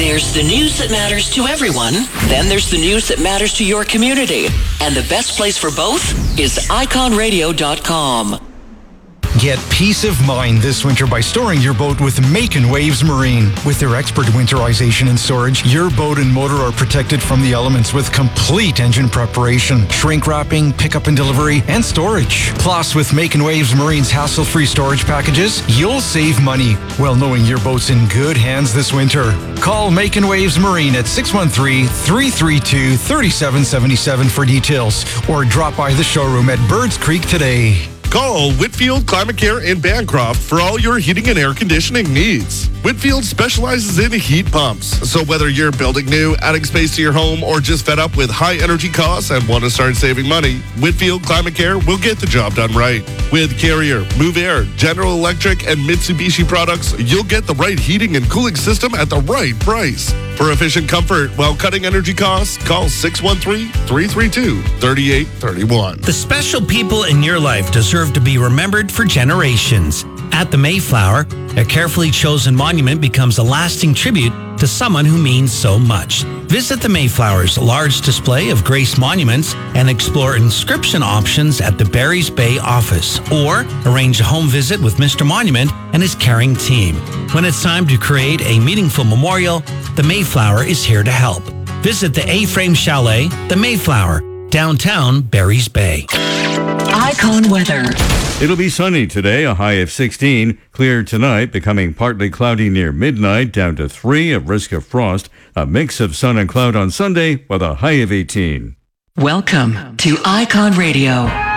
There's the news that matters to everyone. Then there's the news that matters to your community. And the best place for both is iconradio.com. Get peace of mind this winter by storing your boat with Makin Waves Marine. With their expert winterization and storage, your boat and motor are protected from the elements with complete engine preparation, shrink wrapping, pickup and delivery, and storage. Plus, with Makin Waves Marine's hassle-free storage packages, you'll save money while knowing your boat's in good hands this winter. Call Makin Waves Marine at 613-332-3777 for details, or drop by the showroom at Birds Creek today. Call Whitfield Climate Care in Bancroft for all your heating and air conditioning needs. Whitfield specializes in heat pumps. So whether you're building new, adding space to your home, or just fed up with high energy costs and want to start saving money, Whitfield Climate Care will get the job done right. With Carrier, Move Air, General Electric, and Mitsubishi products, you'll get the right heating and cooling system at the right price. For efficient comfort while cutting energy costs, call 613-332-3831. The special people in your life deserve to be remembered for generations. At the Mayflower, a carefully chosen monument becomes a lasting tribute to someone who means so much. Visit the Mayflower's large display of Grace monuments and explore inscription options at the Barry's Bay office, or arrange a home visit with Mr. Monument and his caring team. When it's time to create a meaningful memorial, the Mayflower is here to help. Visit the A-Frame Chalet, the Mayflower, downtown Barry's Bay. Icon weather. It'll be sunny today, a high of 16. Clear tonight, becoming partly cloudy near midnight, down to 3, a risk of frost. A mix of sun and cloud on Sunday with a high of 18. Welcome to Icon Radio.